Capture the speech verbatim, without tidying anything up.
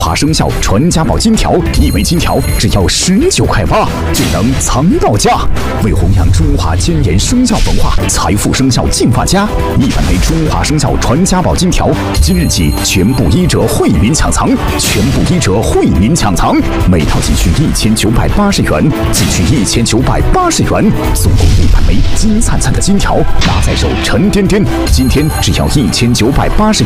华生肖传家宝金条，一枚金条只要十九块八，就能藏到家。为弘扬中华千年生肖文化，财富生肖进发家，一百枚中华生肖传家宝金条，今日起全部一折惠民抢藏，全部一折惠民抢藏，每套仅需一千九百八十元，仅需一千九百八十元，总共一百枚金灿灿的金条，拿在手沉甸甸。今天只要一千九百八十。